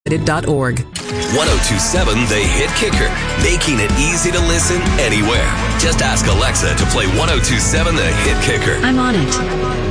Org. 1027 The Hit Kicker, making it easy to listen anywhere. Just ask Alexa to play 1027 The Hit Kicker. I'm on it.